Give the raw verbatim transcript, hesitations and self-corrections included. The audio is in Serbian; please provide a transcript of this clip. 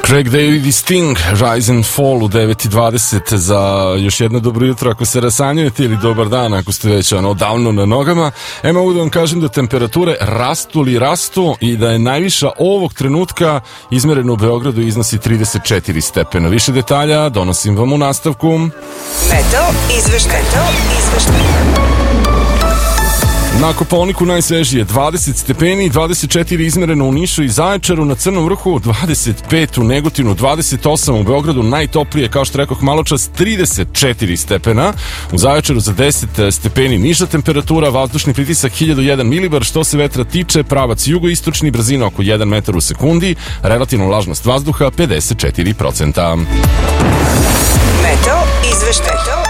Craig David i Sting, Rise and Fall u devet i dvadeset za još jedno dobro jutro ako se rasanjujete ili dobar dan ako ste već ono davno na nogama. Ema, mogu da vam kažem da temperature rastu li rastu i da je najviša ovog trenutka izmerena u Beogradu iznosi trideset četiri stepena. Više detalja donosim vam u nastavku. Meteo izveštaj. Meteo izveštaj. Na Kopaoniku najsvežije dvadeset stepeni, dvadeset četiri izmereno u Nišu i Zaječaru, na Crnom vrhu dvadeset pet u Negotinu, dvadeset osam u Beogradu, najtoplije, kao što rekoh maločas, trideset četiri stepena, u Zaječaru za deset stepeni niža temperatura, vazdušni pritisak hiljadu jedan milibar, što se vetra tiče, pravac jugoistočni, brzina oko jedan metar u sekundi, relativna vlažnost vazduha pedeset četiri posto. Meteo izveštaj.